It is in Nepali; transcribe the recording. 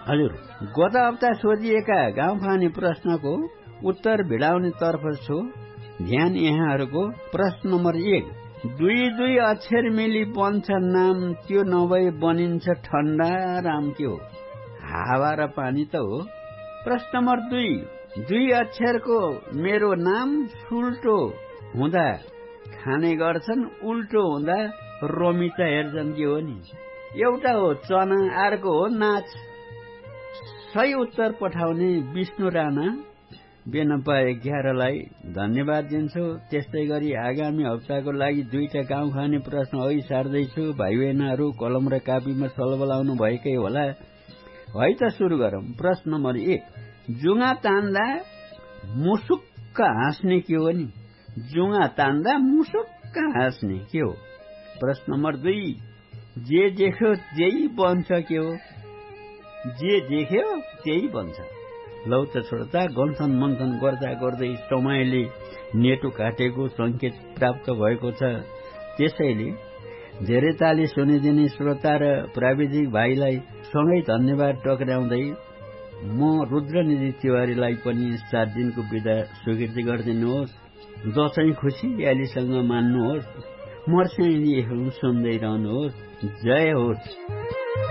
हजुर, गत हप्ता सोधिएका गाउँखाने प्रश्नको उत्तर भिडाउने तर्फ छु। ध्यान यहाँहरूको। प्रश्न नम्बर 1, दुई अक्षर मिली बन्छ नाम, त्यो नभई बनिन्छ ठण्डा राम के हो? हावा र पानी त हो। प्रश्न नम्बर 2, दुई अक्षरको मेरो नाम, सुल्टो हुँदा खाने गर्छन्, उल्टो हुँदा रमिता हेर्छन्, के हो नि? एउटा हो चना, अर्को हो नाच। सही उत्तर पठाउने विष्णु राणा बेनपा 11लाई धन्यवाद दिन्छु। त्यस्तै गरी आगामी हप्ताको लागि 2टा गाउँ खाने प्रश्न अघि सार्दैछु। भाइ बहिनीहरू कलम र कापीमा सलबलाउनु भएकै होला। है त सुरु गरौं। प्रश्न नम्बर 1, जुङ्गा तान्दा मुसुक्क हाँस्ने के हो नि? जुङ्गा तान्दा मुसुक्क हाँस्ने के हो? प्रश्न नम्बर 2, जे देख्यो त्यही बन्छ के हो? जे देख्यो त्यही बन्छ। लौ त छोड्दा गन्थन मन्थन गर्दा गर्दै समयले नेटो काटेको संकेत प्राप्त भएको छ। त्यसैले धेरै ताली सुनिदिने श्रोता र प्राविधिक भाइलाई सँगै धन्यवाद टक्राउँदै म रुद्रनिधि तिवारीलाई पनि 7 दिनको बिदा स्वीकृति गरिदिनुहोस्। दशैं खुसीयालीसँग मान्नुहोस्। मर्स्याइली एफएम सुन्दै रहनुहोस्। जय होस्।